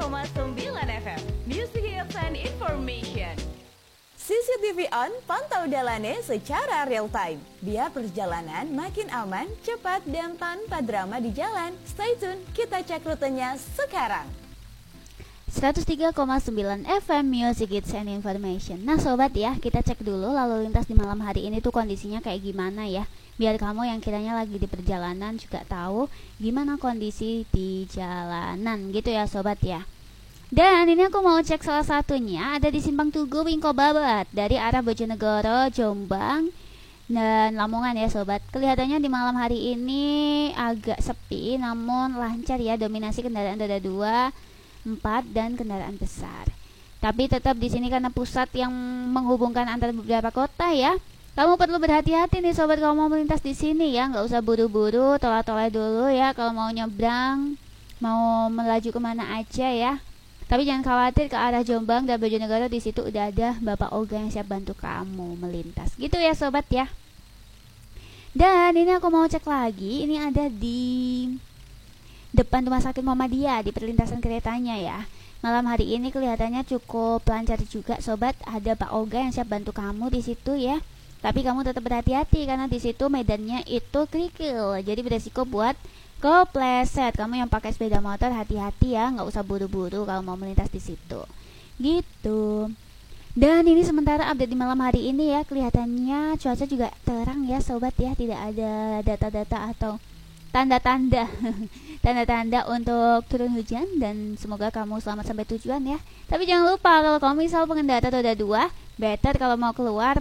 FM, Music Hits and Information. CCTV on, pantau Dalane secara real time. Biar perjalanan makin aman, cepat, dan tanpa drama di jalan. Stay tune, kita cek rutenya sekarang. 103,9 FM Music Hits and Information. Nah sobat ya, kita cek dulu lalu lintas di malam hari ini tuh kondisinya kayak gimana ya. Biar kamu yang kiranya lagi di perjalanan juga tahu gimana kondisi di jalanan gitu ya sobat ya. Dan ini aku mau cek salah satunya ada di Simpang Tugu Wingko Babat dari arah Bojonegoro, Jombang dan Lamongan ya sobat. Kelihatannya di malam hari ini agak sepi namun lancar ya, dominasi kendaraan roda 2, 4 dan kendaraan besar. Tapi tetap di sini karena pusat yang menghubungkan antara beberapa kota ya. Kamu perlu berhati-hati nih sobat kalau mau melintas di sini ya, nggak usah buru-buru, tolak-tolak dulu ya kalau mau nyebrang, mau melaju kemana aja ya. Tapi jangan khawatir, ke arah Jombang dan Bojonegoro di situ udah ada Bapak Oga yang siap bantu kamu melintas. Gitu ya sobat ya. Dan ini aku mau cek lagi, ini ada di depan Rumah Sakit Muhammadiyah di perlintasan keretanya ya. Malam hari ini kelihatannya cukup lancar juga sobat, ada Pak Oga yang siap bantu kamu di situ ya. Tapi kamu tetap berhati-hati karena di situ medannya itu kerikil, jadi beresiko buat kepleset. Kamu yang pakai sepeda motor hati-hati ya, nggak usah buru-buru kalau mau melintas di situ. Gitu. Dan ini sementara update di malam hari ini ya, kelihatannya cuaca juga terang ya sobat ya, tidak ada data-data atau tanda-tanda tanda-tanda untuk turun hujan dan semoga kamu selamat sampai tujuan ya. Tapi jangan lupa kalau kamu misal pengendara roda 2, better kalau mau keluar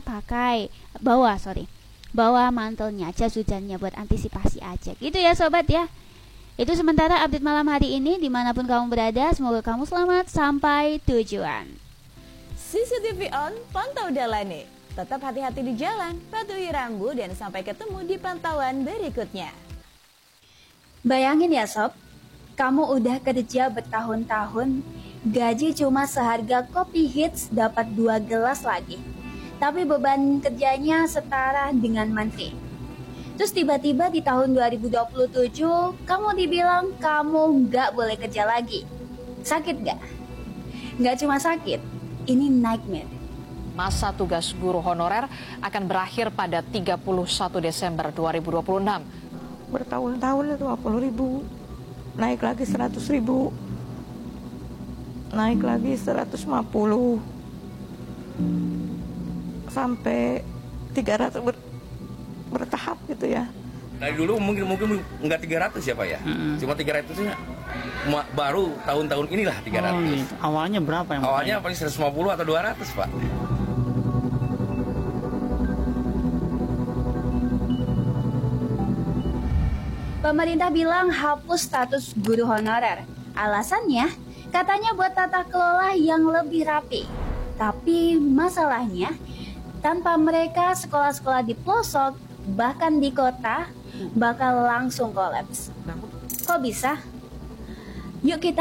bawa mantelnya, jas hujannya buat antisipasi aja gitu ya sobat ya. Itu sementara update malam hari ini, dimanapun kamu berada, semoga kamu selamat sampai tujuan. CCTV on, pantau Dalane. Tetap hati-hati di jalan, patuhi rambu dan sampai ketemu di pantauan berikutnya. Bayangin ya sob, kamu udah kerja bertahun-tahun, gaji cuma seharga kopi hits dapat 2 gelas lagi. Tapi beban kerjanya setara dengan menteri. Terus tiba-tiba di tahun 2027, kamu dibilang kamu nggak boleh kerja lagi. Sakit nggak? Nggak cuma sakit, ini nightmare. Masa tugas guru honorer akan berakhir pada 31 Desember 2026. Bertahun-tahun 20.000, naik lagi 100.000, naik lagi 150, sampai 300 bertahap gitu ya. Dari dulu mungkin nggak 300 ya Pak ya, cuma 300-nya baru tahun-tahun inilah 300. Awalnya berapa yang awalnya paling 150 atau 200 Pak. Pemerintah bilang hapus status guru honorer. Alasannya, katanya buat tata kelola yang lebih rapi. Tapi masalahnya, tanpa mereka sekolah-sekolah di pelosok, bahkan di kota, bakal langsung kolaps. Kok bisa? Yuk kita